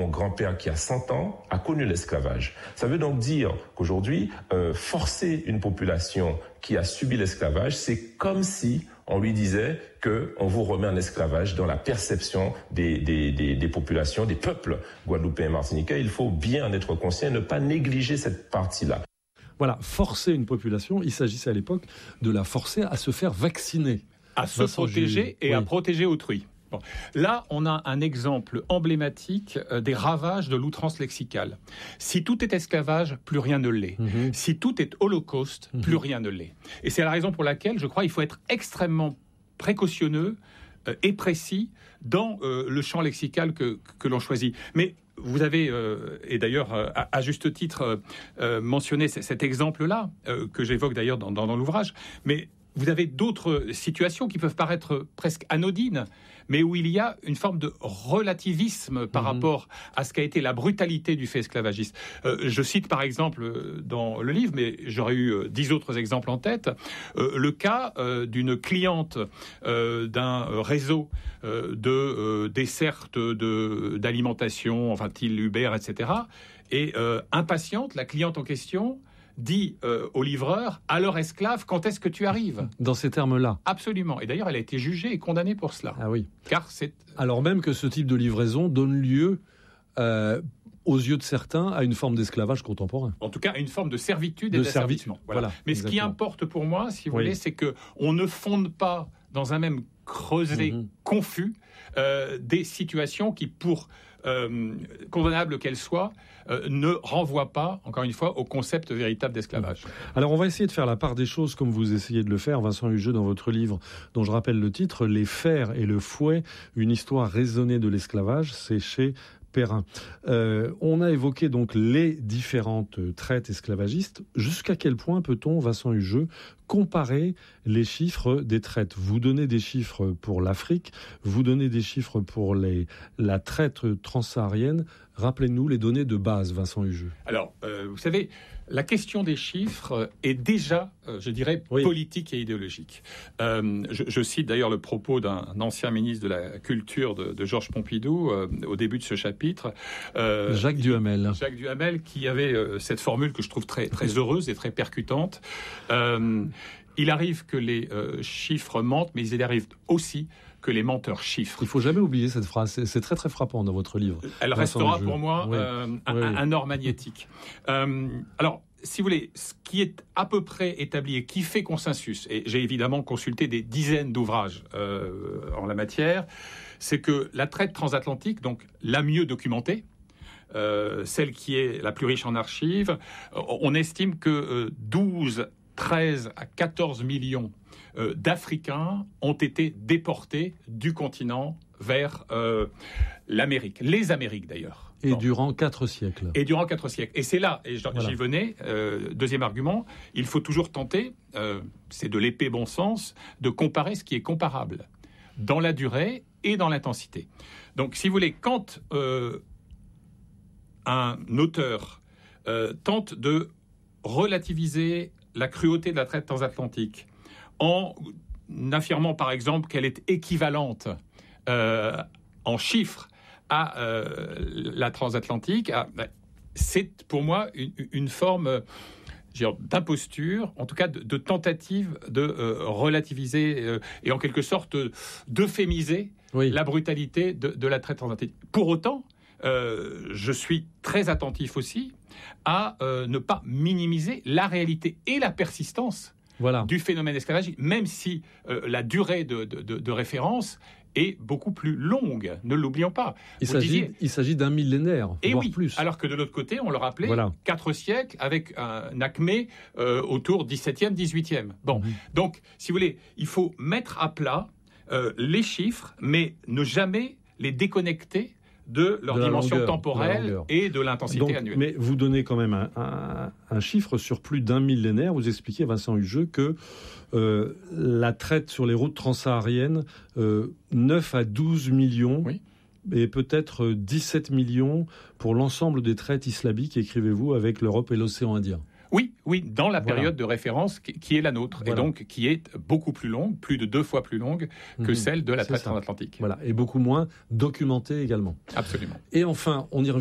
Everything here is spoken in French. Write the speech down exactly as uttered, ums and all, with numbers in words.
Mon grand-père qui a cent ans a connu l'esclavage. Ça veut donc dire qu'aujourd'hui, euh, forcer une population qui a subi l'esclavage, c'est comme si on lui disait qu'on vous remet en esclavage dans la perception des, des, des, des populations, des peuples guadeloupéens et martiniquais. Il faut bien en être conscient et ne pas négliger cette partie-là. Voilà, forcer une population, il s'agissait à l'époque de la forcer à se faire vacciner. À se Vincent protéger Julie. et oui. à protéger autrui. Bon. Là, on a un exemple emblématique euh, des ravages de l'outrance lexicale. Si tout est esclavage, plus rien ne l'est. Mm-hmm. Si tout est holocauste, mm-hmm. plus rien ne l'est. Et c'est la raison pour laquelle, je crois, il faut être extrêmement précautionneux euh, et précis dans euh, le champ lexical que, que l'on choisit. Mais vous avez, euh, et d'ailleurs euh, à, à juste titre, euh, mentionné c- cet exemple-là, euh, que j'évoque d'ailleurs dans, dans, dans l'ouvrage, mais vous avez d'autres situations qui peuvent paraître presque anodines, mais où il y a une forme de relativisme par mmh. rapport à ce qu'a été la brutalité du fait esclavagiste. Euh, je cite par exemple dans le livre, mais j'aurais eu dix autres exemples en tête, euh, le cas euh, d'une cliente euh, d'un réseau euh, de euh, dessertes de, d'alimentation, enfin, style Uber, et cetera. Et euh, impatiente, la cliente en question dit euh, au livreur, à leur esclave, quand est-ce que tu arrives ? Dans ces termes-là. Absolument. Et d'ailleurs, elle a été jugée et condamnée pour cela. Ah oui. Car c'est... Alors même que ce type de livraison donne lieu, euh, aux yeux de certains, à une forme d'esclavage contemporain. En tout cas, à une forme de servitude et de d'asservissement. Voilà. voilà. Mais exactement. Ce qui importe pour moi, si vous oui. voulez, c'est qu'on ne fonde pas dans un même creuset mmh. confus euh, des situations qui, pour euh, condamnables qu'elles soient, euh, ne renvoient pas, encore une fois, au concept véritable d'esclavage. Alors, on va essayer de faire la part des choses comme vous essayez de le faire, Vincent Hugeux, dans votre livre, dont je rappelle le titre, « Les fers et le fouet, une histoire raisonnée de l'esclavage », c'est chez Perrin. Euh, on a évoqué donc les différentes traites esclavagistes. Jusqu'à quel point peut-on, Vincent Hugeux, comparer les chiffres des traites ? Vous donnez des chiffres pour l'Afrique, vous donnez des chiffres pour les, la traite transsaharienne. Rappelez-nous les données de base, Vincent Hugeux. Alors, euh, vous savez, la question des chiffres est déjà, euh, je dirais, oui. politique et idéologique. Euh, je, je cite d'ailleurs le propos d'un ancien ministre de la Culture de, de Georges Pompidou euh, au début de ce chapitre. Euh, Jacques Duhamel. Jacques Duhamel qui avait euh, cette formule que je trouve très, très heureuse et très percutante. Euh, il arrive que les euh, chiffres mentent, mais il arrive aussi que les menteurs chiffrent. Il ne faut jamais oublier cette phrase, c'est, c'est très très frappant dans votre livre. Elle restera pour moi oui. euh, un, oui. un or magnétique. Euh, alors, si vous voulez, ce qui est à peu près établi et qui fait consensus, et j'ai évidemment consulté des dizaines d'ouvrages euh, en la matière, c'est que la traite transatlantique, donc la mieux documentée, euh, celle qui est la plus riche en archives, on estime que euh, douze, treize à quatorze millions euh, d'Africains ont été déportés du continent vers euh, l'Amérique, les Amériques d'ailleurs. Et bon. durant quatre siècles. Et durant quatre siècles. Et c'est là, et j'y voilà. venais, euh, deuxième argument, il faut toujours tenter, euh, c'est de l'épais bon sens, de comparer ce qui est comparable, dans la durée et dans l'intensité. Donc, si vous voulez, quand euh, un auteur euh, tente de relativiser la cruauté de la traite transatlantique en affirmant, par exemple, qu'elle est équivalente euh, en chiffres à euh, la transatlantique, à, c'est pour moi une, une forme euh, d'imposture, en tout cas de, de tentative de euh, relativiser euh, et en quelque sorte d'euphémiser oui. la brutalité de, de la traite transatlantique. Pour autant, euh, je suis très attentif aussi à euh, ne pas minimiser la réalité et la persistance voilà. du phénomène esclavagiste, même si euh, la durée de, de, de, de référence est beaucoup plus longue, ne l'oublions pas. Il, s'agit, disiez, il s'agit d'un millénaire, et voire oui, plus. Alors que de l'autre côté, on le rappelait, voilà. quatre siècles avec un acmé euh, autour dix-septième, dix-huitième. Bon, mmh. donc, si vous voulez, il faut mettre à plat euh, les chiffres, mais ne jamais les déconnecter de leur de dimension longueur, temporelle de et de l'intensité Donc, annuelle. Mais vous donnez quand même un, un, un chiffre sur plus d'un millénaire. Vous expliquez, Vincent Hugeux, que euh, la traite sur les routes transsahariennes, euh, neuf à douze millions, oui. et peut-être dix-sept millions pour l'ensemble des traites islamiques, écrivez-vous, avec l'Europe et l'océan Indien. Oui, oui, dans la période voilà. de référence qui, qui est la nôtre, voilà. et donc qui est beaucoup plus longue, plus de deux fois plus longue que mmh. celle de la traite transatlantique. Voilà, et beaucoup moins documentée également. Absolument. Et enfin, on y revient.